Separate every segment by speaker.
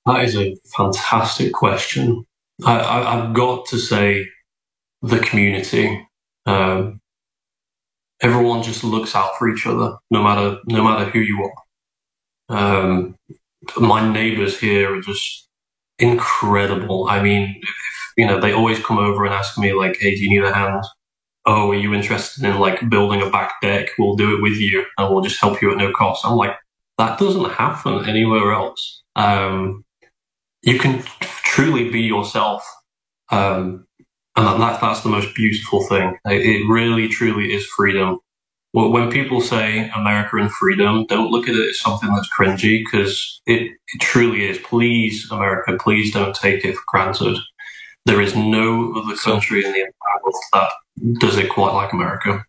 Speaker 1: That is a fantastic question. I've got to say the community. Um, Everyone just looks out for each other, no matter who you are. My neighbors here are just incredible. I mean, they always come over and ask me like, "Hey, do you need a hand? Oh, are you interested in like building a back deck? We'll do it with you, and we'll just help you at no cost." I'm like, that doesn't happen anywhere else. You can truly be yourself, and that's the most beautiful thing. It really, truly is freedom. Well, when people say America and freedom, don't look at it as something that's cringy because it truly is. Please, America, please don't take it for granted. There is no other country in the entire world that does it quite like America.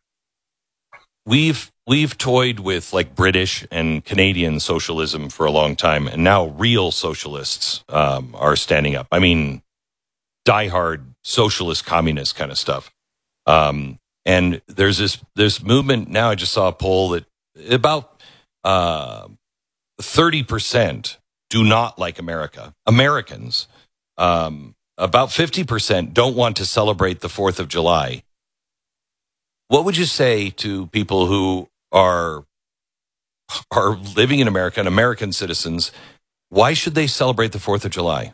Speaker 2: We've toyed with like British and Canadian socialism for a long time, and now real socialists are standing up. I mean, diehard socialist, communist kind of stuff. And there's this movement now. I just saw a poll that about 30% do not like America. Americans, about 50% don't want to celebrate the 4th of July. What would you say to people who are living in America and American citizens? Why should they celebrate the 4th of July?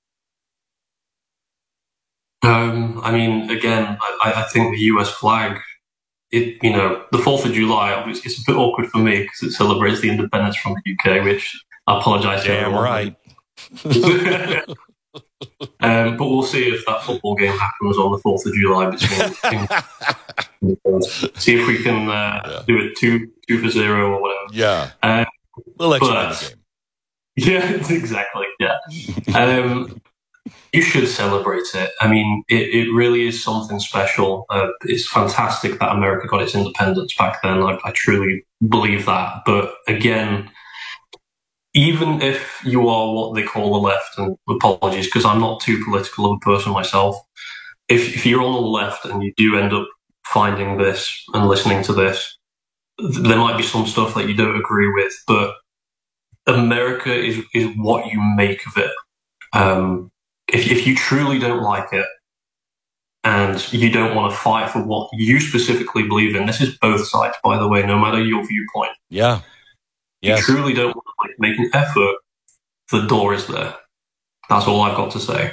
Speaker 1: I mean, again, I think the US flag, the 4th of July, obviously, it's a bit awkward for me because it celebrates the independence from the UK, which I apologize to everyone.
Speaker 2: Right.
Speaker 1: But we'll see if that football game happens on the 4th of July between see if we can do it 2-0 or whatever.
Speaker 2: Yeah. We'll let you win the game.
Speaker 1: Yeah, exactly. Yeah. You should celebrate it. I mean, it really is something special. It's fantastic that America got its independence back then. I truly believe that. But again, even if you are what they call the left, and apologies, because I'm not too political of a person myself, if you're on the left and you do end up finding this and listening to this, there might be some stuff that you don't agree with, but America is what you make of it. If you truly don't like it and you don't want to fight for what you specifically believe in, this is both sides, by the way, no matter your viewpoint.
Speaker 2: Yeah.
Speaker 1: Yes. You truly don't want to make an effort, the door is there. That's all I've got to say.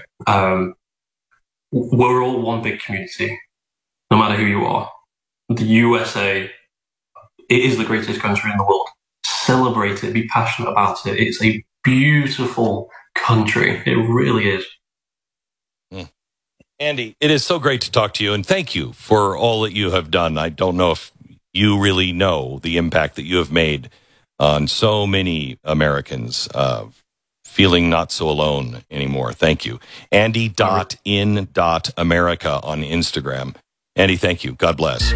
Speaker 1: We're all one big community, no matter who you are. The USA, it is the greatest country in the world. Celebrate it, be passionate about it. It's a beautiful country. It really is.
Speaker 2: Andy, it is so great to talk to you, and thank you for all that you have done. I don't know if you really know the impact that you have made on so many Americans feeling not so alone anymore. Thank you. Andy.in.America on Instagram. Andy, thank you. God bless.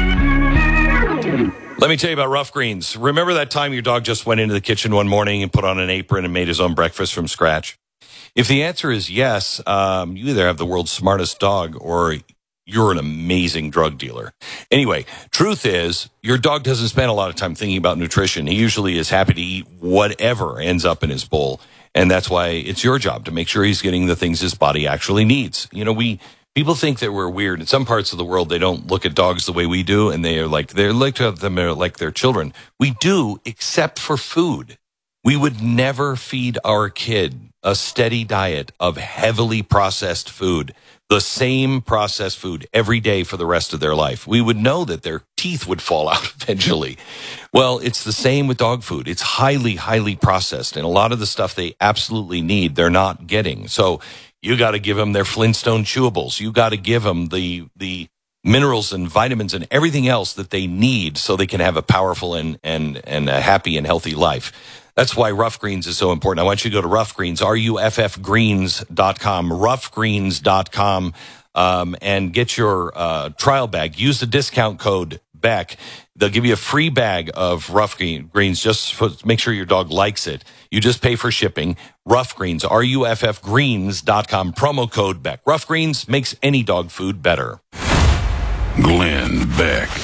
Speaker 2: Let me tell you about Rough Greens. Remember that time your dog just went into the kitchen one morning and put on an apron and made his own breakfast from scratch? If the answer is yes, you either have the world's smartest dog or you're an amazing drug dealer. Anyway, truth is, your dog doesn't spend a lot of time thinking about nutrition. He usually is happy to eat whatever ends up in his bowl. And that's why it's your job to make sure he's getting the things his body actually needs. People think that we're weird. In some parts of the world, they don't look at dogs the way we do, and they like to have them like their children. We do, except for food. We would never feed our kid a steady diet of heavily processed food, the same processed food every day for the rest of their life. We would know that their teeth would fall out eventually. Well, it's the same with dog food. It's highly, highly processed, and a lot of the stuff they absolutely need, they're not getting. So you got to give them their Flintstone chewables. You got to give them the minerals and vitamins and everything else that they need so they can have a powerful and a happy and healthy life. That's why Rough Greens is so important. I want you to go to Rough Greens, ruffgreens.com, ruffgreens.com, and get your trial bag. Use the discount code BECK. They'll give you a free bag of Rough Greens just to make sure your dog likes it. You just pay for shipping. Rough Greens, ruffgreens.com, promo code BECK. Rough Greens makes any dog food better.
Speaker 3: Glenn Beck.